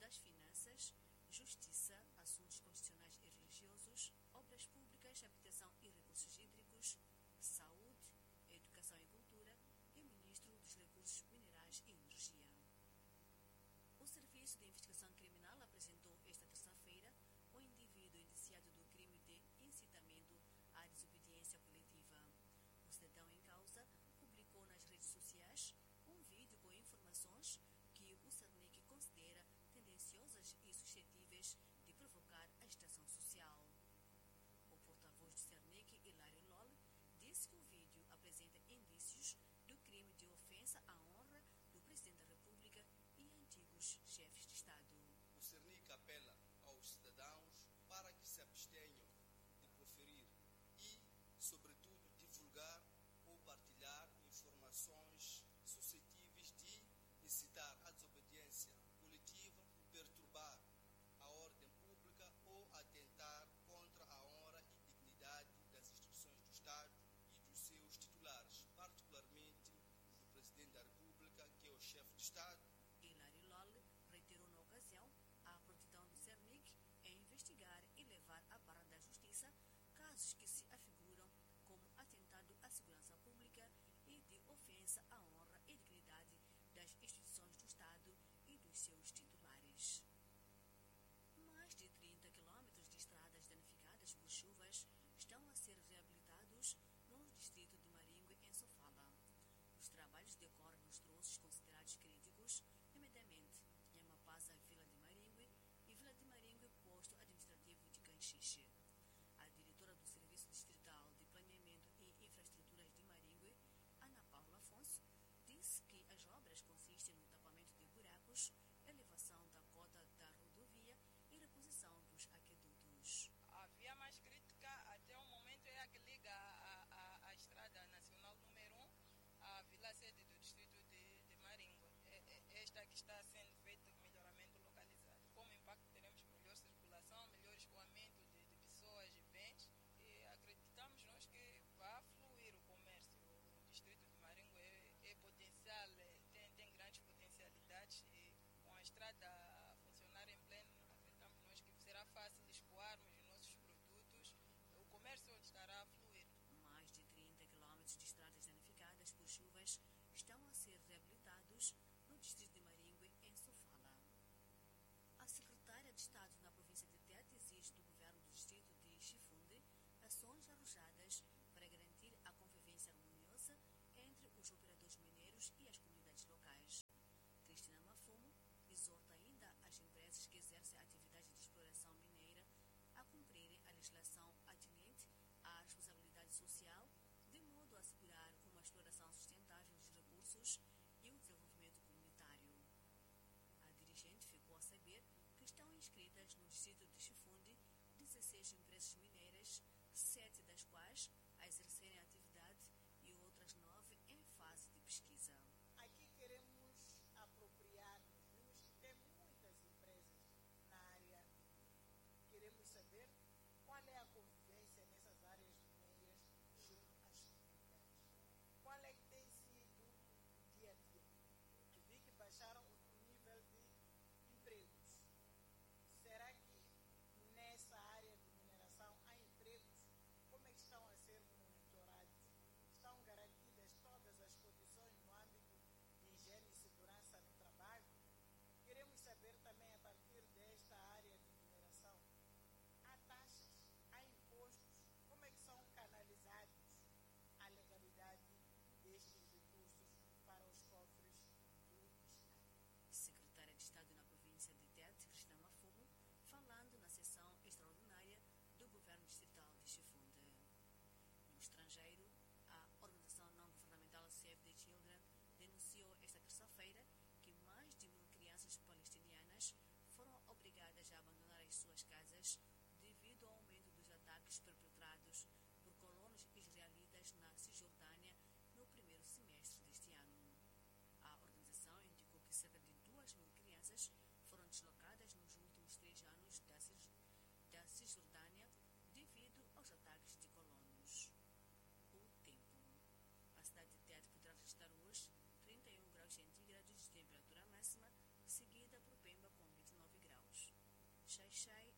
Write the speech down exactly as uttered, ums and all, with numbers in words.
das Finanças, Justiça, Assuntos Constitucionais e Religiosos, Obras Públicas, Habitação e Recursos Hídricos, Saúde, Educação e Cultura e Ministro dos Recursos Minerais e Energia. O Serviço de Investigação Criminal apresentou esta terça-feira o indivíduo indiciado do crime de incitamento à desobediência coletiva. O cidadão em causa publicou nas redes sociais um vídeo com informações que o Cernic considera tendenciosas e suscetíveis de provocar agitação social. O porta-voz do Cernic, Hilário Lol, disse que o vídeo apresenta indícios do crime de ofensa à honra do Presidente da República e antigos chefes de Estado. O Cernic apela aos cidadãos para que se abstenham de proferir e, sobretudo, divulgar ou partilhar informações suscetíveis de incitar a desobediência coletiva, perturbar a ordem pública ou atentar contra a honra e dignidade das instituições do Estado e dos seus titulares, particularmente do Presidente da República, que é o chefe de Estado. Hilário Lol reiterou na ocasião a prontidão do Cernic em investigar e levar à barra da justiça casos que se afiguram como atentado à segurança pública e de ofensa à honra e dignidade das instituições do Estado e dos seus titulares. Mais de trinta quilômetros de estradas danificadas por chuvas estão a ser reabilitados no distrito de Maringue, em Sofala. Os trabalhos decorrem nos troços considerados críticos, nomeadamente Nhamapaza, Vila de Maringue, e Vila de Maringue, posto administrativo de Canchiche. A diretora do Serviço Distrital de Planeamento e Infraestruturas de Maringue, Ana Paula Afonso, disse que as obras consistem no tapamento de buracos, elevação da cota da rodovia e reposição dos aquedutos. A via mais crítica até o momento é a que liga a, a, a Estrada Nacional número um à Vila Sede do Distrito de, de Maringue. É, é esta que está sendo feito melhoramento localizado. Como impacto, teremos melhor circulação, melhor escoamento de, de pessoas e bens, e acreditamos nós que vai fluir o comércio. O Distrito de Maringue é, é potencial, é, tem, tem grandes potencialidades, e com a estrada a funcionar em pleno, acreditamos nós que será fácil escoarmos os nossos produtos, o comércio estará a fluir. Mais de trinta quilômetros de estradas danificadas por chuvas estão a ser reabilitados no distrito de Maringue, em Sofala. A secretária de Estado na província de Tete exige do governo do distrito de Chifunde ações arrojadas para garantir a convivência harmoniosa entre os operadores mineiros e as comunidades locais. Cristina Mafumo exorta ainda as empresas que exercem a atividade de exploração mineira a cumprirem a legislação atinente à responsabilidade social, de modo a assegurar uma exploração sustentável dos recursos e o desenvolvimento comunitário. A dirigente ficou a saber que estão inscritas no distrito de Chifunde dezesseis empresas mineiras, sete das quais a exercerem a atividade e outras nove em fase de pesquisa. Aqui queremos apropriar-nos, vimos que tem muitas empresas na área. Queremos saber qual é a convivência nessas áreas mineiras junto às comunidades. Qual é que tem sido o dia a dia? Eu vi que baixaram o nível de empregos. Será que nessa área de mineração há empregos? Como é que estão a ser monitorados? Estão garantidas todas as condições no âmbito de higiene e segurança no trabalho? Queremos saber também, a partir desta área de mineração, há taxas, há impostos, como é que são canalizados a legalidade destes recursos para os cofres do Estado? Secretária de Estado na província de Tete, Cristina Mafumo, falando na sessão extraordinária do Governo Distrital de Chifunde. No estrangeiro, a organização não-governamental Save the Children denunciou esta terça-feira que mais de mil crianças palestinianas foram obrigadas a abandonar as suas casas devido ao aumento dos ataques perpetrados por colonos israelitas na Cisjordânia no primeiro semestre deste ano. A organização indicou que cerca de duas mil crianças foram deslocadas nos últimos três anos da, Cis, da Cisjordânia devido aos ataques de colonos. O tempo. A cidade de Tete poderá registrar hoje trinta e um graus centígrados de temperatura máxima, seguida por Pemba com vinte e nove graus. Xai-Xai